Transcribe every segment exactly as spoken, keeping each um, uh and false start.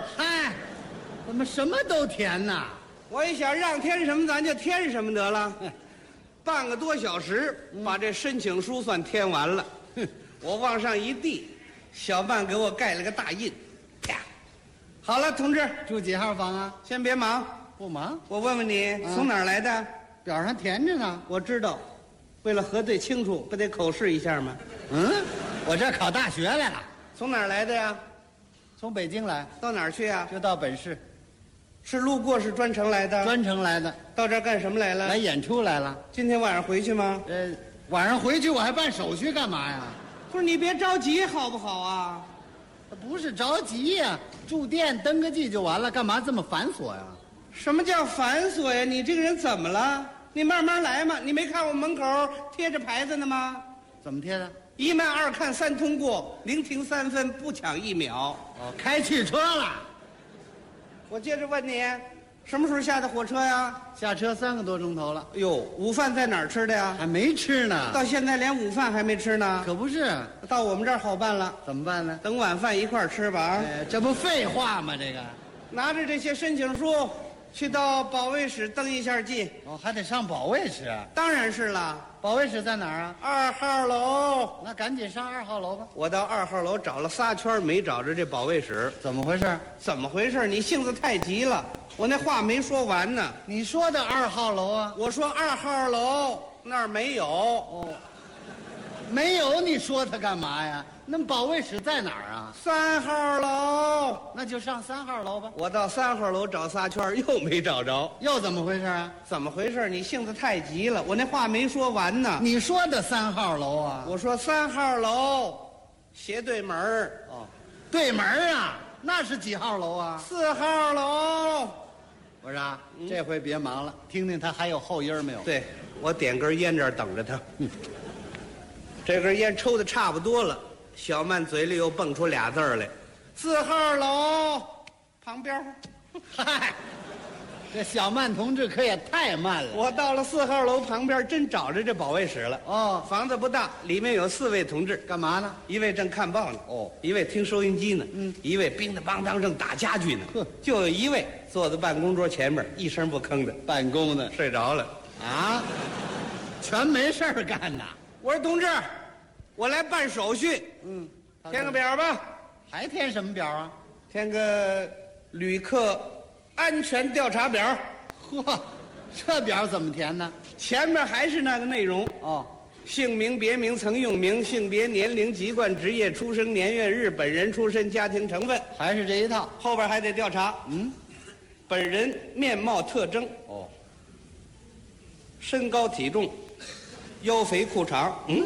嗨，怎么什么都填呐？ 我一想让填什么咱就填什么得了，半个多小时把这申请书算填完了。我往上一递，小曼给我盖了个大印。啪，好了，同志， 住几号房啊？ 先别忙， 不忙， 我问问你，从哪儿来的？ 表上填着呢。 我知道，为了核对清楚，不得口试一下吗？ 嗯，我这考大学来了， 从哪儿来的呀？ 从北京来， 到哪儿去呀？ 就到本市， 是路过是专程来的？ 专程来的， 到这儿干什么来了？ 来演出来了。 今天晚上回去吗？ 呃，晚上回去我还办手续干嘛呀？ 不是你别着急好不好啊？ 不是着急呀，住店登个记就完了，干嘛这么繁琐呀？ 什么叫繁琐呀？你这个人怎么了？你慢慢来嘛。你没看我门口贴着牌子呢吗？ 怎么贴的？ 一慢二看三通过，零停三分不抢一秒。 哦，开汽车了。 我接着问你，什么时候下的火车呀？ 下车三个多钟头了， 哎呦，午饭在哪儿吃的呀？ 还没吃呢。 到现在连午饭还没吃呢。 可不是， 到我们这儿好办了， 怎么办呢？ 等晚饭一块儿吃吧啊！ 哎，这不废话吗？这个， 拿着这些申请书，去到保卫室登一下记。 哦，还得上保卫室。 当然是了， 保卫室在哪儿啊？ 二号楼。 那赶紧上二号楼吧。 我到二号楼找了仨圈，没找着这保卫室。 怎么回事？ 怎么回事？你性子太急了，我那话没说完呢。 你说的二号楼啊？ 我说二号楼那儿没有。 哦，没有，你说它干嘛呀？那么保卫室在哪儿啊？ 三号楼。 那就上三号楼吧。 我到三号楼找仨圈，又没找着。 又怎么回事啊？ 怎么回事？你性子太急了，我那话没说完呢。 你说的三号楼啊？ 我说三号楼斜对门儿。 哦，对门啊，那是几号楼啊？ 四号楼。 我说啊，这回别忙了，听听他还有后音没有？ 对，我点根烟这儿等着他。这根烟抽的差不多了，小曼嘴里又蹦出俩字儿来：四号楼旁边。 嗨，这小曼同志可也太慢了。 我到了四号楼旁边，真找着这保卫室了。 哦， 房子不大，里面有四位同志， 干嘛呢？ 一位正看报呢， 哦， 一位听收音机呢， 嗯， 一位乒当梆当正打家具呢， 呵， 就有一位坐在办公桌前面，一声不吭的办公呢。 睡着了。 啊，全没事儿干呐。 我说同志，我来办手续， 嗯， 填个表吧。 还填什么表啊？ 填个旅客安全调查表。 嚯，这表怎么填呢？ 前面还是那个内容， 哦， 姓名、别名、曾用名、性别、年龄、籍贯、职业、出生年月日、本人出身、家庭成分， 还是这一套。 后边还得调查。 嗯， 本人面貌特征， 哦， 身高体重，腰肥裤长。嗯，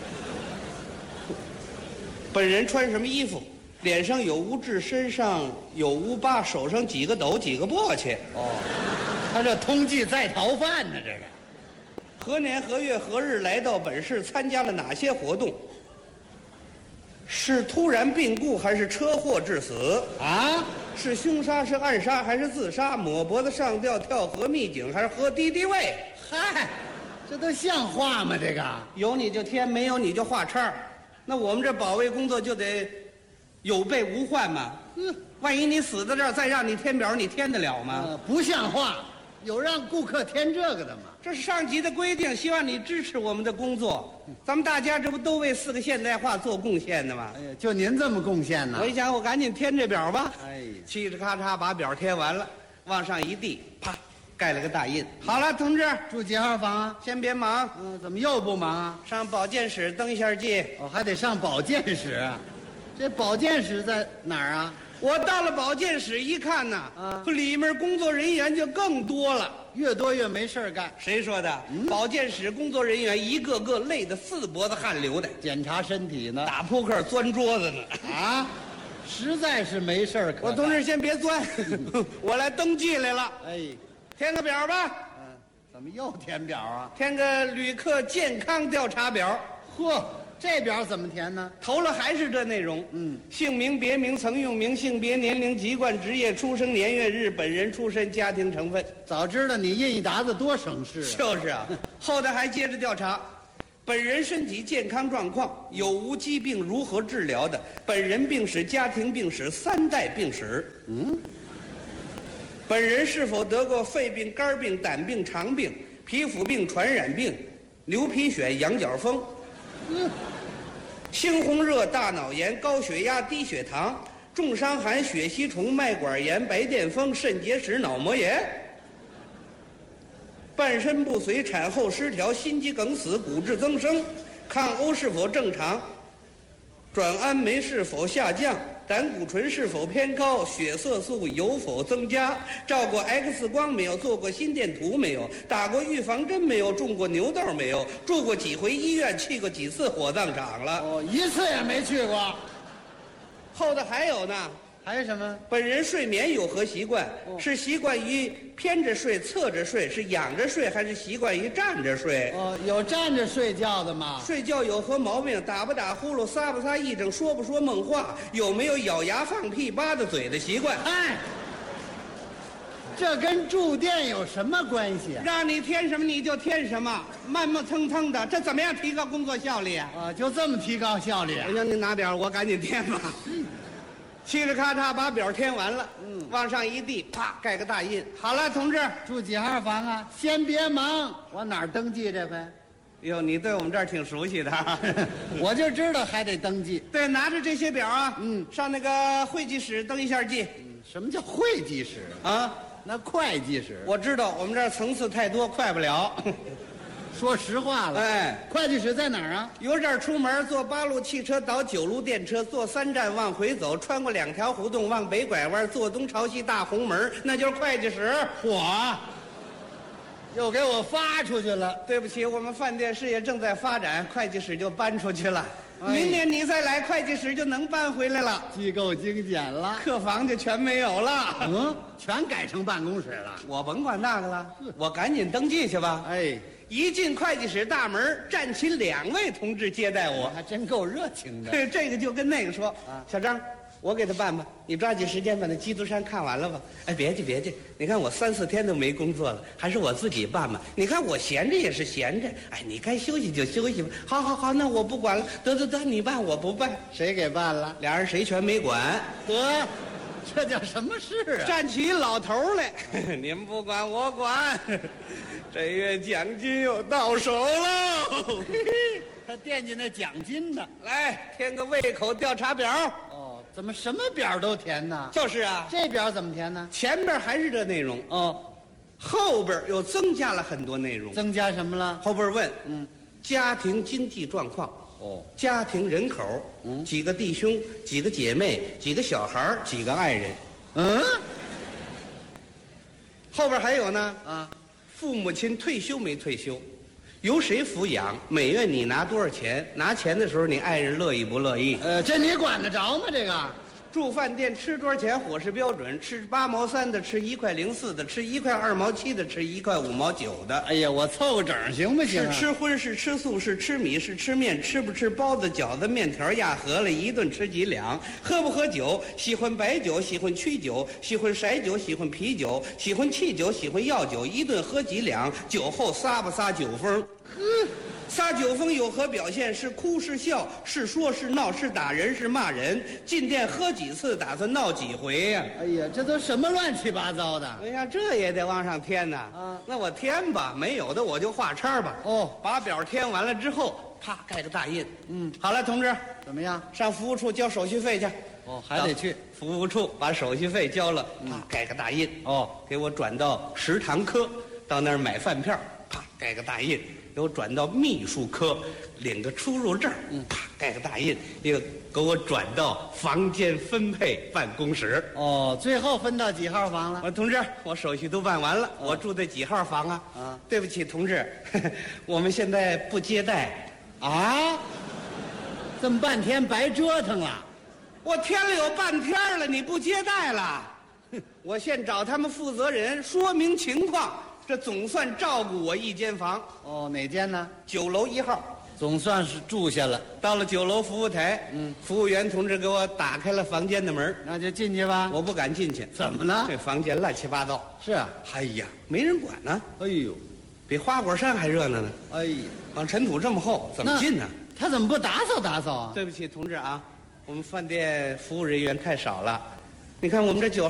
本人穿什么衣服？脸上有污痣，身上有污疤，手上几个斗，几个簸箕。 哦，他这通缉在逃犯呢，这个。 何年何月何日来到本市，参加了哪些活动？是突然病故还是车祸致死？ 啊， 是凶杀是暗杀还是自杀？抹脖子上吊、跳河秘井还是喝敌敌畏？ 嗨，这都像话吗？这个有你就填，没有你就画叉。那我们这保卫工作就得有备无患嘛。 嗯， 万一你死在这儿，再让你填表，你填得了吗？ 呃，不像话，有让顾客填这个的吗？ 这是上级的规定，希望你支持我们的工作。咱们大家这不都为四个现代化做贡献的吗？ 哎呀，就您这么贡献呢？ 我一想，我赶紧填这表吧。 哎呀， 嘁哧咔嚓把表填完了，往上一递，啪，盖了个大印。好了，同志， 住几号房啊？ 先别忙， 嗯，怎么又不忙啊？ 上保健室登一下记。 哦，还得上保健室啊。这保健室在哪儿啊？ 我到了保健室一看呐， 啊， 里面工作人员就更多了。 越多越没事儿干。 谁说的？嗯、保健室工作人员一个个累得四脖子汗流的， 检查身体呢， 打扑克钻桌子呢。 啊，实在是没事儿可干。 我同志先别钻，我来登记来了。 哎， 填个表吧。 嗯，怎么又填表啊？ 填个旅客健康调查表。 嚯，这表怎么填呢？ 投了还是这内容。 嗯， 姓名、别名、曾用名、性别、年龄、籍贯、职业、出生年月日、本人出身、家庭成分。 早知道你印一沓子多省事啊。 就是啊，后头还接着调查， 本人身体健康状况，有无疾病，如何治疗的？本人病史、家庭病史、三代病史。 嗯， 本人是否得过肺病、肝病、胆病、肠病、皮肤病、传染病、牛皮癣、羊角风？ 嗯， 猩红热、大脑炎、高血压、低血糖、重伤寒、血吸虫、脉管炎、白癜风、肾结石、脑膜炎。半身不遂、产后失调、心肌梗死、骨质增生，抗欧是否正常？转氨酶是否下降？胆固醇是否偏高？血色素有否增加？照过 X 光没有？做过心电图没有？打过预防针没有？种过牛痘没有？住过几回医院？去过几次火葬场了？ 哦，一次也没去过。 后头还有呢。 还有什么？ 本人睡眠有何习惯？ 哦是习惯于偏着睡、侧着睡，是仰着睡，还是习惯于站着睡？ 哦，有站着睡觉的吗？ 睡觉有何毛病？打不打呼噜？撒不撒癔症？说不说梦话？有没有咬牙放屁、吧嗒嘴的习惯？ 哎，这跟住店有什么关系啊？ 让你填什么你就填什么，慢慢腾腾的，这怎么样提高工作效率啊？ 啊，就这么提高效率啊？ 我让你拿点，我赶紧填吧。嘁哩咔嚓把表填完了， 嗯往上一递，啪盖个大印。好了，同志。 住几号房啊？先别忙，往哪儿登记这回？ 哟，你对我们这儿挺熟悉的。 我就知道还得登记。 对，拿着这些表啊， 嗯， 上那个会计室登一下记。 嗯，什么叫会计室啊？ 那会计室。 我知道，我们这儿层次太多，快不了。 说实话了， 哎， 会计室在哪儿啊？ 由这儿出门，坐八路汽车倒九路电车，坐三站往回走，穿过两条胡同往北拐弯，坐东朝西大红门，那就是会计室。 嚯，又给我发出去了。 对不起，我们饭店事业正在发展，会计室就搬出去了。 哎明年你再来，会计室就能搬回来了， 机构精简了， 客房就全没有了。 嗯，全改成办公室了。 我甭管那个了，我赶紧登记去吧。 哎， 一进会计室大门，站起两位同志接待我， 还真够热情的。 这这个就跟那个说啊， 小张，我给他办吧，你抓紧时间把那《基督山》看完了吧。哎，别介别介，你看我三四天都没工作了，还是我自己办吧。你看我闲着也是闲着，哎，你该休息就休息吧。好好好，那我不管了，得得得，你办我不办。 谁给办了？ 俩人谁全没管， 得，这叫什么事啊？ 站起一老头来，你们不管我管，这月奖金又到手喽。 他惦记那奖金呢。 来，填个胃口调查表。 哦，怎么什么表都填呢？ 就是啊， 这表怎么填呢？ 前边还是这内容， 哦， 后边又增加了很多内容。 增加什么了？ 后边问， 嗯， 家庭经济状况， 哦， 家庭人口， 嗯几个弟兄，几个姐妹，几个小孩儿，几个爱人。 嗯， 后边还有呢， 啊， 父母亲退休没退休，由谁抚养，每月你拿多少钱，拿钱的时候你爱人乐意不乐意？ 呃，这你管得着吗？这个住饭店吃多少钱，伙食标准，吃八毛三的，吃一块零四的，吃一块二毛七的，吃一块五毛九的。 哎呀，我凑个整行不行是啊？ 吃荤，是吃素，是吃米，是吃面，吃不吃包子、饺子、面条、压饸饹，一顿吃几两？喝不喝酒？喜欢白酒，喜欢曲酒，喜欢色酒，喜欢啤酒，喜欢汽酒，喜欢药酒，一顿喝几两？酒后撒不撒酒疯？嗯，撒酒疯有何表现？是哭是笑？是说是闹？是打人？是骂人？进店喝几次？打算闹几回呀、 哎呀，这都什么乱七八糟的？ 哎呀，这也得往上添呐！ 啊那我添吧，没有的我就画叉吧。 哦， 把表填完了之后，啪盖个大印。 嗯， 好了，同志， 怎么样？ 上服务处交手续费去。 哦，还得去。 服务处把手续费交了，啪盖个大印。 哦， 给我转到食堂科，到那儿买饭票，啪盖个大印。给我转到秘书科，领个出入证，啪盖个大印。又给我转到房间分配办公室。 哦，最后分到几号房了？ 我同志，我手续都办完了，我住在几号房啊？ 啊， 对不起，同志，我们现在不接待。 啊，这么半天白折腾了。 我填了有半天了，你不接待了？我现找他们负责人说明情况，这总算照顾我一间房， 哦，哪间呢？ 九楼一号。 总算是住下了。 到了九楼服务台， 嗯， 服务员同志给我打开了房间的门， 那就进去吧。 我不敢进去。 怎么了？ 这房间乱七八糟。 是啊。 哎呀，没人管呢。 哎呦， 比花果山还热闹呢。 哎呀， 往尘土这么厚，怎么进呢？ 他怎么不打扫打扫啊？ 对不起，同志啊，我们饭店服务人员太少了。你看我们这酒